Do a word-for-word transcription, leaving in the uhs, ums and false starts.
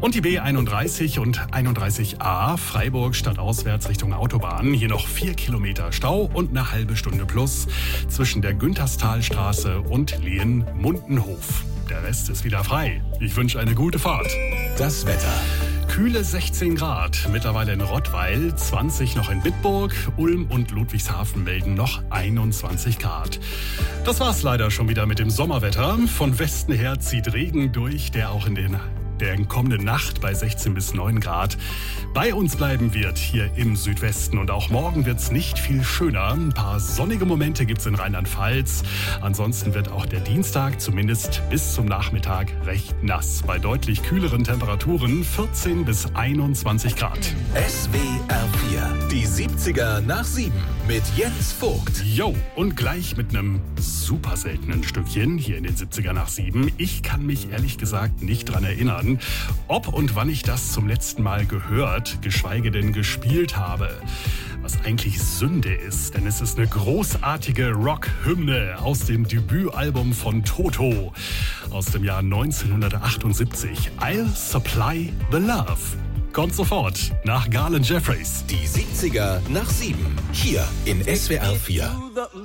Und die B einunddreißig und einunddreißig a Freiburg stadtauswärts Richtung Autobahn. Hier noch vier Kilometer Stau und eine halbe Stunde plus zwischen der Günterstalstraße und Lehen-Mundenhof. Der Rest ist wieder frei. Ich wünsche eine gute Fahrt. Das Wetter. Kühle sechzehn Grad, mittlerweile in Rottweil, zwanzig noch in Bitburg, Ulm und Ludwigshafen melden noch einundzwanzig Grad. Das war's leider schon wieder mit dem Sommerwetter. Von Westen her zieht Regen durch, der auch in den der kommenden Nacht bei sechzehn bis neun Grad bei uns bleiben wird hier im Südwesten. Und auch morgen wird's nicht viel schöner. Ein paar sonnige Momente gibt's in Rheinland-Pfalz. Ansonsten wird auch der Dienstag zumindest bis zum Nachmittag recht nass. Bei deutlich kühleren Temperaturen vierzehn bis einundzwanzig Grad. S W R vier, die siebziger nach sieben mit Jens Vogt. Jo, und gleich mit einem super seltenen Stückchen hier in den siebziger nach sieben. Ich kann mich ehrlich gesagt nicht dran erinnern, ob und wann ich das zum letzten Mal gehört, geschweige denn gespielt habe. Was eigentlich Sünde ist, denn es ist eine großartige Rock-Hymne aus dem Debütalbum von Toto aus dem Jahr neunzehnhundertachtundsiebzig. I'll Supply the Love. Kommt sofort nach Garland Jeffries. Die siebziger nach sieben. Hier in S W R vier.